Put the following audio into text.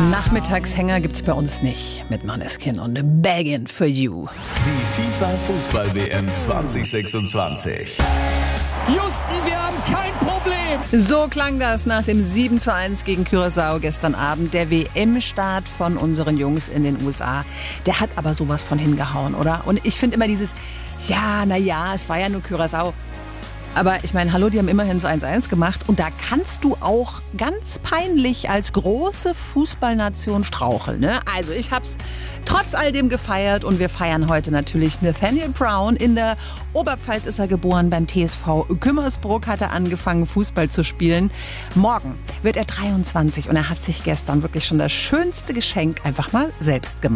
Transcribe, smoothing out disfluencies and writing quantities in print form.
Nachmittagshänger gibt's bei uns nicht mit Måneskin und Begging for You. Die FIFA-Fußball-WM 2026. Houston, wir haben kein Problem. So klang das nach dem 7:1 gegen Curaçao gestern Abend. Der WM-Start von unseren Jungs in den USA. Der hat aber sowas von hingehauen, oder? Und ich finde immer dieses, es war ja nur Curaçao. Aber ich meine, hallo, die haben immerhin das 1:1 gemacht. Und da kannst du auch ganz peinlich als große Fußballnation straucheln. Ne? Also ich hab's trotz all dem gefeiert. Und wir feiern heute natürlich Nathaniel Brown. In der Oberpfalz ist er geboren. Beim TSV Kümmersbruck hat er angefangen, Fußball zu spielen. Morgen wird er 23. Und er hat sich gestern wirklich schon das schönste Geschenk einfach mal selbst gemacht.